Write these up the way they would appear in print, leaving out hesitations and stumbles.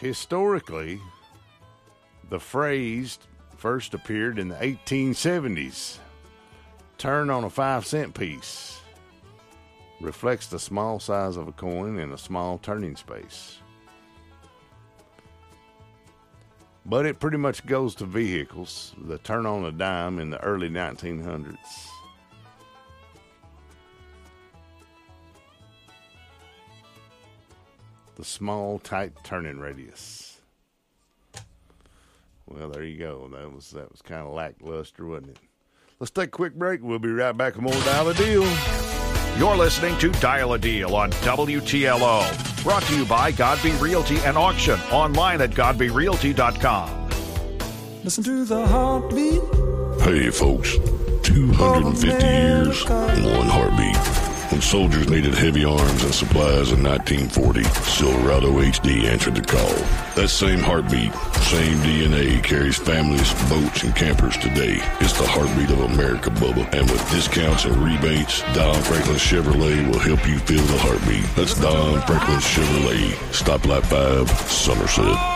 historically, the phrase first appeared in the 1870s. Turn on a 5-cent piece. Reflects the small size of a coin in a small turning space. But it pretty much goes to vehicles. The turn on a dime in the early 1900s. The small, tight turning radius. Well, there you go. That was kind of lackluster, wasn't it? Let's take a quick break. We'll be right back with more Dial a Deal. You're listening to Dial a Deal on WTLO. Brought to you by Godby Realty and Auction. Online at GodbyRealty.com. Listen to the heartbeat. Hey, folks. 250 years, one heartbeat. When soldiers needed heavy arms and supplies in 1940, Silverado HD answered the call. That same heartbeat, same DNA carries families, boats, and campers today. It's the heartbeat of America, Bubba. And with discounts and rebates, Don Franklin Chevrolet will help you feel the heartbeat. That's Don Franklin Chevrolet. Stoplight 5, Somerset.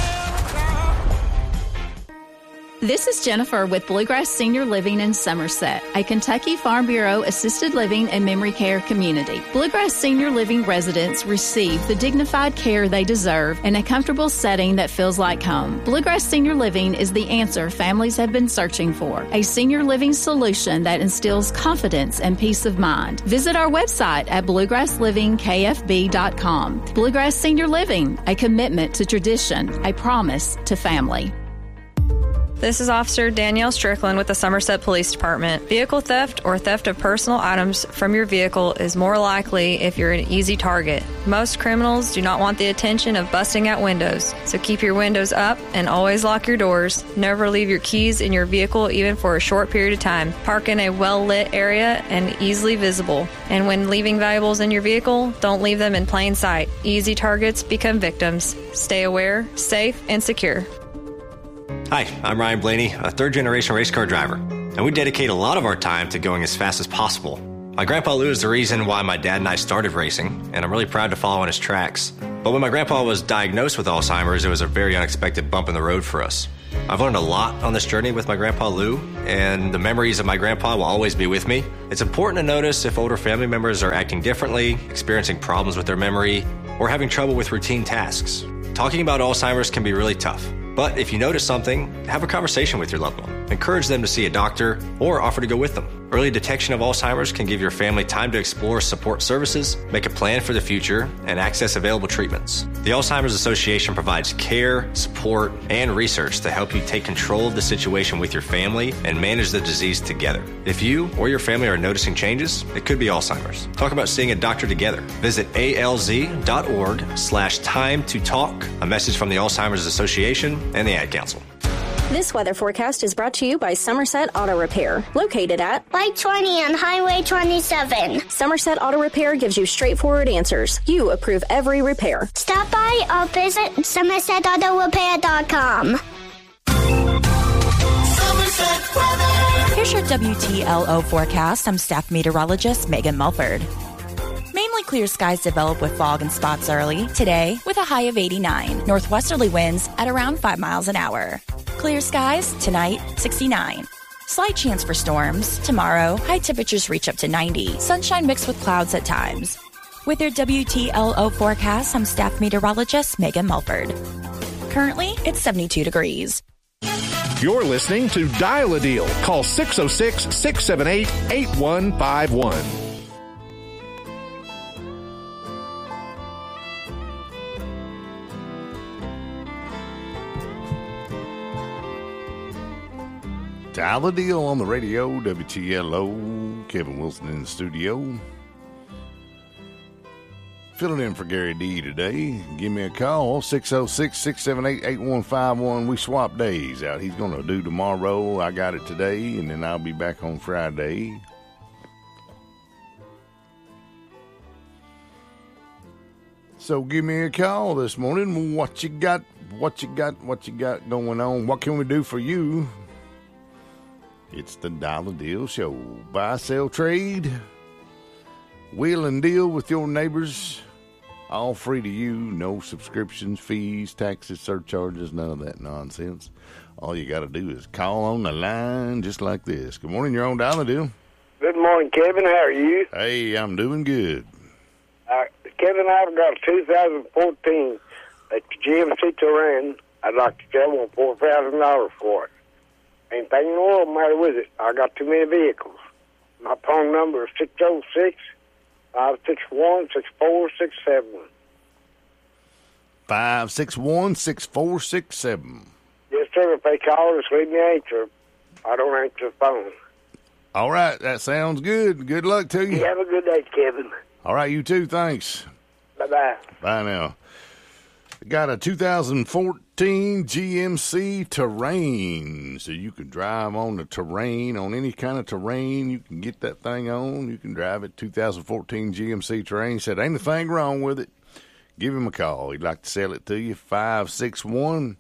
This is Jennifer with Bluegrass Senior Living in Somerset, a Kentucky Farm Bureau assisted living and memory care community. Bluegrass Senior Living residents receive the dignified care they deserve in a comfortable setting that feels like home. Bluegrass Senior Living is the answer families have been searching for, a senior living solution that instills confidence and peace of mind. Visit our website at bluegrasslivingkfb.com. Bluegrass Senior Living, a commitment to tradition, a promise to family. This is Officer Danielle Strickland with the Somerset Police Department. Vehicle theft or theft of personal items from your vehicle is more likely if you're an easy target. Most criminals do not want the attention of busting out windows, so keep your windows up and always lock your doors. Never leave your keys in your vehicle even for a short period of time. Park in a well-lit area and easily visible. And when leaving valuables in your vehicle, don't leave them in plain sight. Easy targets become victims. Stay aware, safe, and secure. Hi, I'm Ryan Blaney, a third-generation race car driver, and we dedicate a lot of our time to going as fast as possible. My grandpa Lou is the reason why my dad and I started racing, and I'm really proud to follow in his tracks. But when my grandpa was diagnosed with Alzheimer's, it was a very unexpected bump in the road for us. I've learned a lot on this journey with my grandpa Lou, and the memories of my grandpa will always be with me. It's important to notice if older family members are acting differently, experiencing problems with their memory, or having trouble with routine tasks. Talking about Alzheimer's can be really tough. But if you notice something, have a conversation with your loved one. Encourage them to see a doctor or offer to go with them. Early detection of Alzheimer's can give your family time to explore support services, make a plan for the future, and access available treatments. The Alzheimer's Association provides care, support, and research to help you take control of the situation with your family and manage the disease together. If you or your family are noticing changes, it could be Alzheimer's. Talk about seeing a doctor together. Visit alz.org/time to talk. A message from the Alzheimer's Association and the Ad Council. This weather forecast is brought to you by Somerset Auto Repair, located at Light 20 on Highway 27. Somerset Auto Repair gives you straightforward answers. You approve every repair. Stop by or visit SomersetAutoRepair.com. Somerset weather. Here's your WTLO forecast. I'm staff meteorologist Megan Mulford. Mainly clear skies develop with fog and spots early. Today, with a high of 89. Northwesterly winds at around 5 miles an hour. Clear skies tonight, 69. Slight chance for storms. Tomorrow, high temperatures reach up to 90. Sunshine mixed with clouds at times. With your WTLO forecast, I'm staff meteorologist Megan Mulford. Currently, it's 72 degrees. You're listening to Dial a Deal. Call 606-678-8151. Dial a Deal on the radio, WTLO. Kevin Wilson in the studio. Filling in for Gary D today. Give me a call, 606-678-8151. We swap days out. He's going to do tomorrow. I got it today, and then I'll be back on Friday. So give me a call this morning. What you got going on? What can we do for you? It's the Dial a Deal Show. Buy, sell, trade. Wheel and deal with your neighbors. All free to you. No subscriptions, fees, taxes, surcharges, none of that nonsense. All you got to do is call on the line just like this. Good morning, you're on Dial a Deal. Good morning, Kevin. How are you? Hey, I'm doing good. Kevin, I've got a 2014 GMC Terrain. I'd like to sell on $4,000 for it. Ain't thing in the world matter with it. I got too many vehicles. My phone number is 606-561-6467. 561-6467. Yes, sir. If they call, just leave me an answer. I don't answer the phone. All right, that sounds good. Good luck to you. You have a good day, Kevin. All right, you too. Thanks. Bye-bye. Bye now. Got a 2014 GMC Terrain, so you can drive on the terrain, on any kind of terrain. You can get that thing on. You can drive it. 2014 GMC Terrain. Said ain't a thing wrong with it. Give him a call. He'd like to sell it to you. 561-6467.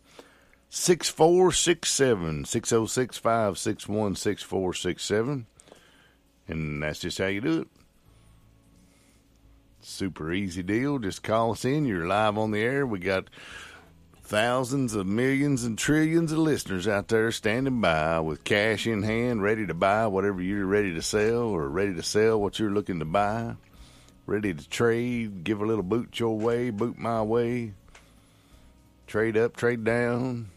606-561-6467. And that's just how you do it. Super easy deal. Just call us in. You're live on the air. We got thousands of millions and trillions of listeners out there standing by with cash in hand, ready to buy whatever you're ready to sell, or ready to sell what you're looking to buy, ready to trade, give a little boot your way, boot my way, trade up, trade down.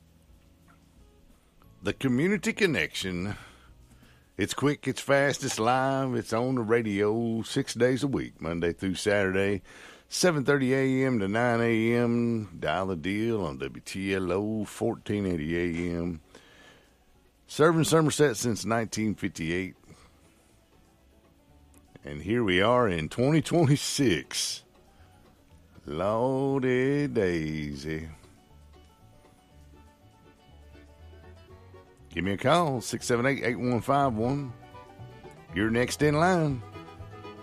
The Community Connection. It's quick, it's fast, it's live, it's on the radio 6 days a week, Monday through Saturday, 7:30 a.m. to 9 a.m. Dial a Deal on WTLO, 1480 a.m. Serving Somerset since 1958. And here we are in 2026. Lordy daisy. Give me a call, 678-8151. You're next in line.